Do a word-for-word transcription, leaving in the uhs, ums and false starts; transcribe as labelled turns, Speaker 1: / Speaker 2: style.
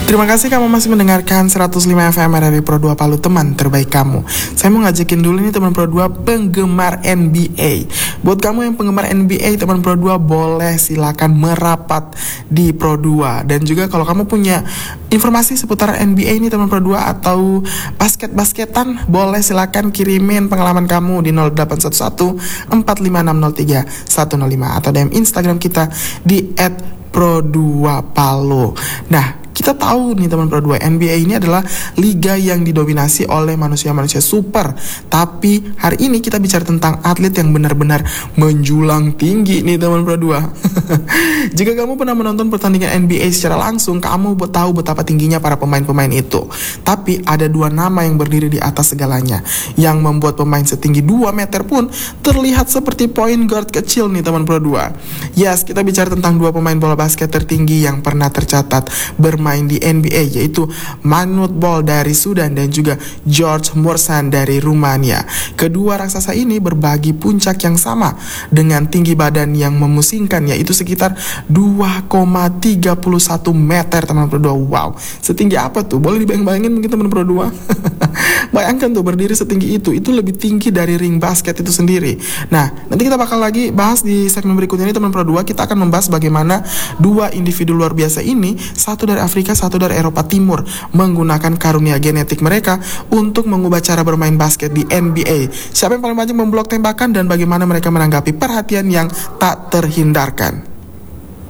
Speaker 1: Terima kasih kamu masih mendengarkan seratus lima F M R R I Pro dua Palu, teman terbaik kamu. Saya mau ngajakin dulu nih teman Pro dua penggemar N B A. Buat kamu yang penggemar N B A, teman Pro dua boleh silakan merapat di Pro dua. Dan juga kalau kamu punya informasi seputar N B A ini teman Pro dua atau basket-basketan, boleh silakan kirimin pengalaman kamu di nol delapan satu satu empat lima enam nol tiga satu nol lima atau D M Instagram kita di et pro dua palu. Nah, kita tahu nih teman Pro dua, N B A ini adalah liga yang didominasi oleh manusia-manusia super. Tapi hari ini kita bicara tentang atlet yang benar-benar menjulang tinggi nih teman Pro dua. Jika kamu pernah menonton pertandingan N B A secara langsung, kamu tahu betapa tingginya para pemain-pemain itu. Tapi ada dua nama yang berdiri di atas segalanya, yang membuat pemain setinggi dua meter pun terlihat seperti point guard kecil nih teman Pro dua. Yes, kita bicara tentang dua pemain bola basket tertinggi yang pernah tercatat bermain main di N B A, yaitu Manute Bol dari Sudan dan juga George Muresan dari Rumania. Kedua raksasa ini berbagi puncak yang sama dengan tinggi badan yang memusingkan, yaitu sekitar dua koma tiga satu meter teman Pro dua. Wow, setinggi apa tuh? Boleh dibayang-bayangin mungkin teman Pro dua? Bayangkan tuh berdiri setinggi itu, itu lebih tinggi dari ring basket itu sendiri. Nah, nanti kita bakal lagi bahas di segmen berikutnya ini teman Pro dua. Kita akan membahas bagaimana dua individu luar biasa ini, satu dari Afrika, satu dari Eropa Timur, menggunakan karunia genetik mereka untuk mengubah cara bermain basket di N B A. Siapa yang paling banyak memblok tembakan dan bagaimana mereka menanggapi perhatian yang tak terhindarkan.